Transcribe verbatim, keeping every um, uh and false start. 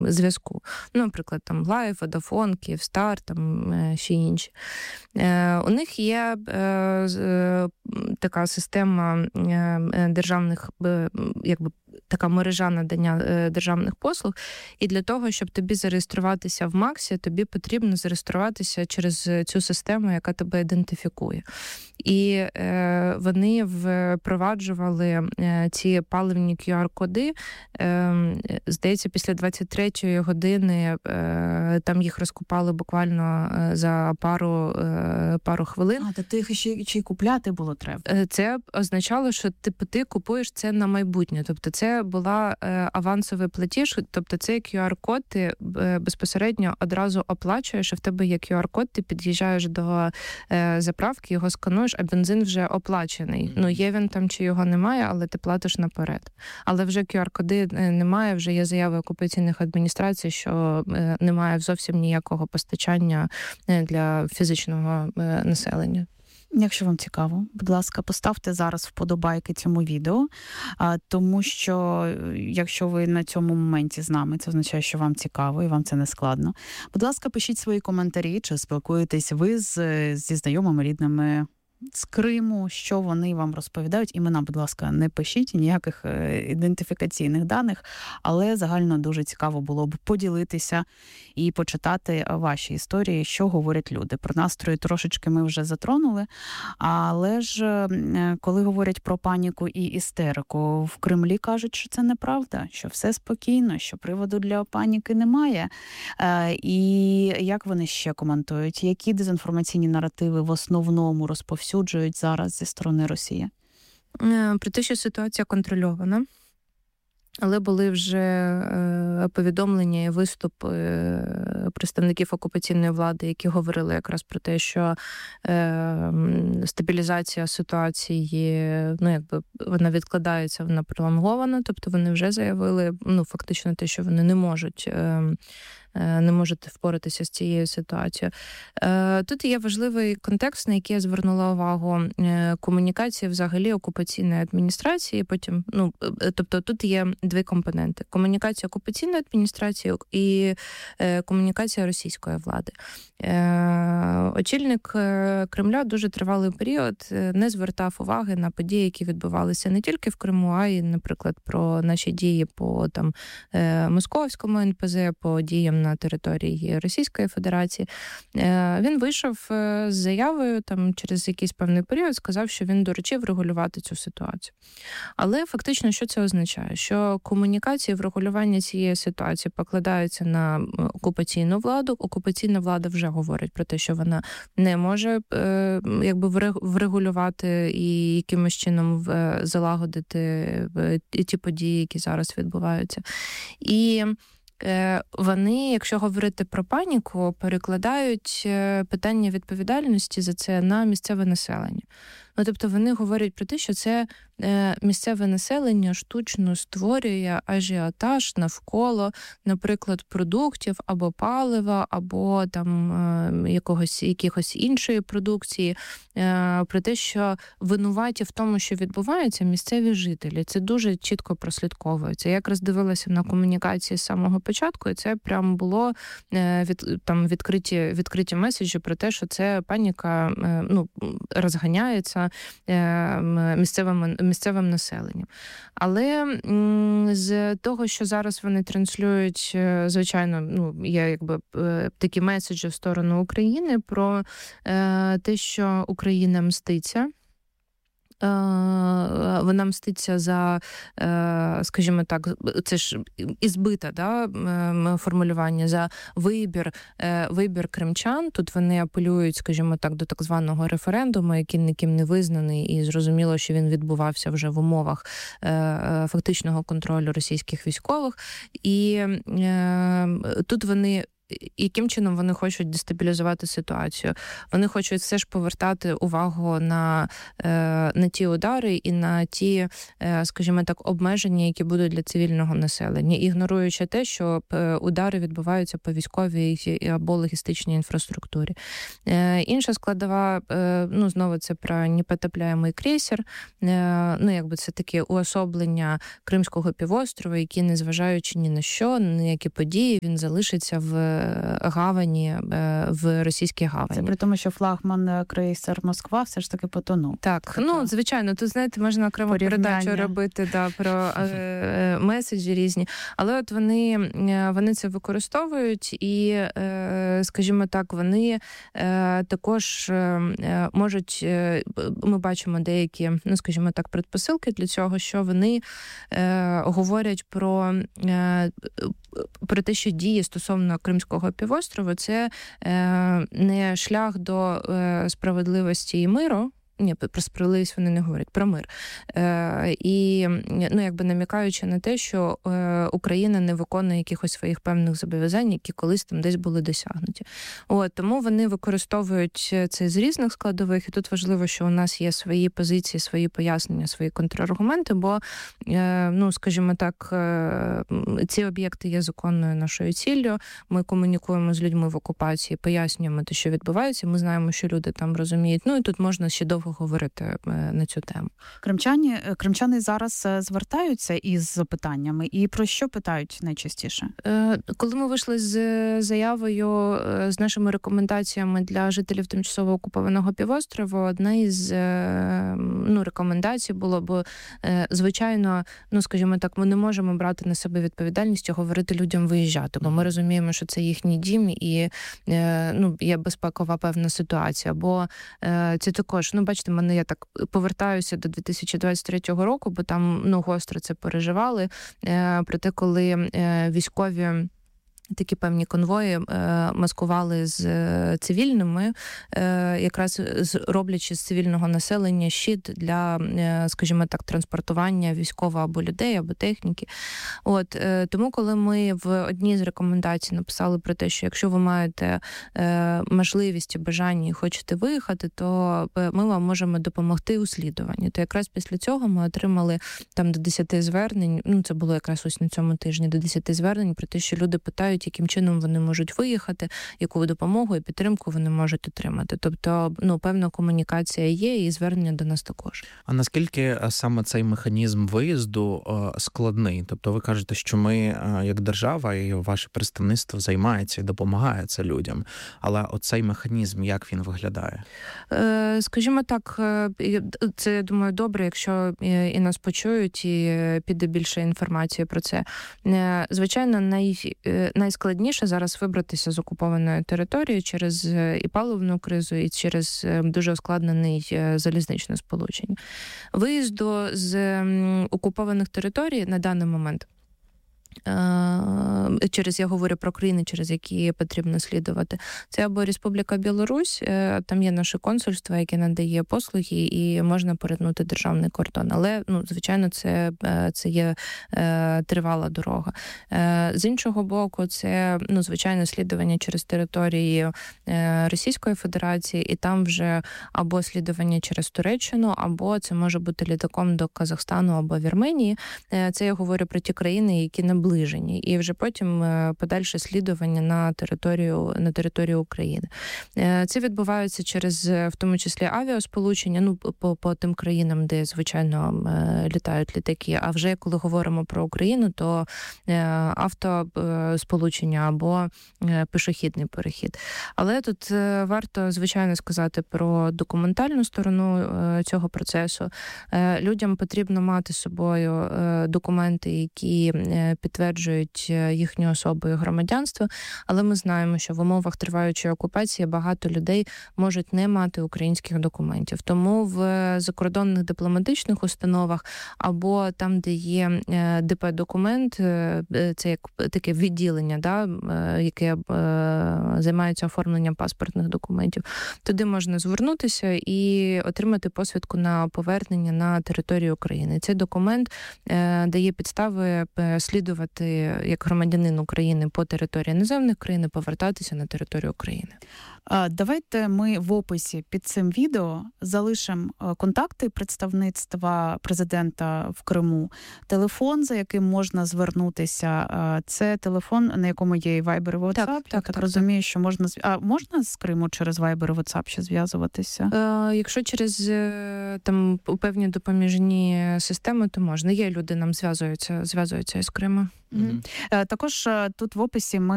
зв'язку. Ну, наприклад, там Лайф, Водафон, Київстар, там ще інші. У них є така система державних, якби, така мережа надання державних послуг, і для того, щоб тобі зареєструватися в Максі, тобі потрібно зареєструватися через цю систему, яка тебе ідентифікує. І е, вони впроваджували е, ці паливні кю ар-коди, е, здається, після двадцять третьої години е, там їх розкупали буквально за пару, е, пару хвилин. А, то ти їх ще, ще й купляти було треба? Це означало, що типу, ти купуєш це на майбутнє. Тобто це була е, авансовий платіж, тобто цей кю ар-код ти е, безпосередньо одразу оплачуєш, і в тебе є кю ар-код, ти під'їжджаєш до е, заправки, його скануєш, а бензин вже оплачений. Mm-hmm. Ну, є він там, чи його немає, але ти платиш наперед. Але вже кю ар-коди немає, вже є заяви окупаційних адміністрацій, що е, немає зовсім ніякого постачання для фізичного е, населення. Якщо вам цікаво, будь ласка, поставте зараз вподобайки цьому відео, тому що якщо ви на цьому моменті з нами, це означає, що вам цікаво і вам це не складно. Будь ласка, пишіть свої коментарі, чи спілкуєтесь ви з, зі знайомими, рідними з Криму, що вони вам розповідають. Імена, будь ласка, не пишіть, ніяких ідентифікаційних даних, але загально дуже цікаво було б поділитися і почитати ваші історії, що говорять люди. Про настрої трошечки ми вже затронули, але ж коли говорять про паніку і істерику, в Кремлі кажуть, що це неправда, що все спокійно, що приводу для паніки немає. І як вони ще коментують? Які дезінформаційні наративи в основному розповсюджують суджують зараз зі сторони Росії? Про те, що ситуація контрольована, але були вже повідомлення і виступ представників окупаційної влади, які говорили якраз про те, що стабілізація ситуації, ну, якби вона відкладається, вона пролонгована, тобто вони вже заявили, ну, фактично те, що вони не можуть не можете впоратися з цією ситуацією. Тут є важливий контекст, на який я звернула увагу, комунікації взагалі окупаційної адміністрації, потім, ну, тобто тут є дві компоненти. Комунікація окупаційної адміністрації і комунікація російської влади. Очільник Кремля дуже тривалий період не звертав уваги на події, які відбувалися не тільки в Криму, а й, наприклад, про наші дії по там московському ен пе зет, по діям на території Російської Федерації. Він вийшов з заявою там через якийсь певний період, сказав, що він доручив регулювати цю ситуацію. Але фактично, що це означає? Що комунікації, врегулювання цієї ситуації покладаються на окупаційну владу. Окупаційна влада вже говорить про те, що вона не може якби врегулювати і якимось чином залагодити ті події, які зараз відбуваються. І вони, якщо говорити про паніку, перекладають питання відповідальності за це на місцеве населення. Ну, тобто вони говорять про те, що це місцеве населення штучно створює ажіотаж навколо, наприклад, продуктів або палива, або там якогось, якихось іншої продукції, про те, що винуваті в тому, що відбувається, місцеві жителі. Це дуже чітко прослідковується. Я якраз дивилася на комунікації з самого початку, і це прям було від, там відкриті, відкриті меседжі про те, що це паніка, ну, розганяється місцевим, місцевим населенням. Але з того, що зараз вони транслюють, звичайно, ну, є якби такі меседжі в сторону України про те, що Україна мститься. Вона мститься за, скажімо так, це ж ізбите, да, формулювання, за вибір, вибір кримчан. Тут вони апелюють, скажімо так, до так званого референдуму, який ніким не визнаний, і зрозуміло, що він відбувався вже в умовах фактичного контролю російських військових. І тут вони яким чином вони хочуть дестабілізувати ситуацію? Вони хочуть все ж повертати увагу на, на ті удари і на ті, скажімо так, обмеження, які будуть для цивільного населення, ігноруючи те, що удари відбуваються по військовій або логістичній інфраструктурі. Інша складова, ну, знову це про непотопляємий крейсер, ну, якби це таке уособлення Кримського півострова, який, незважаючи ні на що, ні які події, він залишиться в гавані, в російській гавані. Це при тому, що флагман крейсер Москва все ж таки потонув. Так, Тобто... ну, звичайно, тут, знаєте, можна окрему передачу робити, да, про е, меседжі різні, але от вони, вони це використовують і, е, скажімо так, вони е, також е, можуть, е, ми бачимо деякі, ну, скажімо так, предпосилки для цього, що вони е, говорять про, е, про те, що дії стосовно Кримського півострову, це е, не шлях до е, справедливості і миру. Ні, про справедливість вони не говорять, про мир. Е, і, ну, якби намікаючи на те, що е, Україна не виконує якихось своїх певних зобов'язань, які колись там десь були досягнуті. От, тому вони використовують це з різних складових, і тут важливо, що у нас є свої позиції, свої пояснення, свої контраргументи, бо, е, ну, скажімо так, е, ці об'єкти є законною нашою ціллю, ми комунікуємо з людьми в окупації, пояснюємо те, що відбувається, ми знаємо, що люди там розуміють, ну, і тут можна ще довго говорити на цю тему. Кримчані, кримчани зараз звертаються із запитаннями, і про що питають найчастіше? Коли ми вийшли з заявою, з нашими рекомендаціями для жителів тимчасово окупованого півострова, одна із, ну, рекомендацій було, бо, звичайно, ну, скажімо так, ми не можемо брати на себе відповідальність і говорити людям виїжджати, бо ми розуміємо, що це їхній дім і, ну, є безпекова певна ситуація, бо це також, ну, бачите, мене я так повертаюся до дві тисячі двадцять третього року, бо там, ну, гостро це переживали. Е, про те, коли е, військові такі певні конвої е, маскували з е, цивільними, е, якраз роблячи з цивільного населення щит для, е, скажімо так, транспортування військового або людей, або техніки. От, е, тому, коли ми в одній з рекомендацій написали про те, що якщо ви маєте е, можливість і бажання і хочете виїхати, то ми вам можемо допомогти у слідуванні. То якраз після цього ми отримали там до десяти звернень, ну це було якраз ось на цьому тижні, до десяти звернень про те, що люди питають, яким чином вони можуть виїхати, яку допомогу і підтримку вони можуть отримати. Тобто, ну, певна комунікація є, і звернення до нас також. А наскільки саме цей механізм виїзду складний? Тобто ви кажете, що ми, як держава, і ваше представництво займається і допомагає це людям. Але оцей механізм, як він виглядає? Скажімо так, це, я думаю, добре, якщо і нас почують, і піде більше інформації про це. Звичайно, най, найскладніше зараз вибратися з окупованої території через і паливну кризу, і через дуже ускладнений залізничне сполучення. Виїзду з окупованих територій на даний момент, через, я говорю про країни, через які потрібно слідувати. Це або Республіка Білорусь, там є наше консульство, яке надає послуги, і можна перетнути державний кордон. Але, ну, звичайно, це, це є е, тривала дорога. Е, з іншого боку, це, ну, звичайно, слідування через території е, Російської Федерації, і там вже або слідування через Туреччину, або це може бути літаком до Казахстану або Вірменії. Е, це я говорю про ті країни, які не наближені, і вже потім подальше слідування на територію, на територію України. Це відбувається через, в тому числі, авіасполучення, ну, по, по тим країнам, де, звичайно, літають літаки. А вже коли говоримо про Україну, то автосполучення або пішохідний перехід. Але тут варто, звичайно, сказати про документальну сторону цього процесу. Людям потрібно мати з собою документи, які підтверджують їхню особу і громадянство, але ми знаємо, що в умовах триваючої окупації багато людей можуть не мати українських документів. Тому в закордонних дипломатичних установах або там, де є ДП-документ, це як таке відділення, да, яке займається оформленням паспортних документів, туди можна звернутися і отримати посвідку на повернення на територію України. Цей документ дає підстави слідування продовжувати як громадянин України по території іноземних країн повертатися на територію України. Давайте ми в описі під цим відео залишимо контакти представництва президента в Криму, телефон, за яким можна звернутися. Це телефон, на якому є і Viber, і WhatsApp. Так, Я так, так так, розумію, так. що можна... А можна з Криму через Viber і WhatsApp ще зв'язуватися? Е, якщо через там певні допоміжні системи, то можна. Є люди, нам зв'язуються, зв'язуються із Криму. Mm-hmm. Також тут в описі ми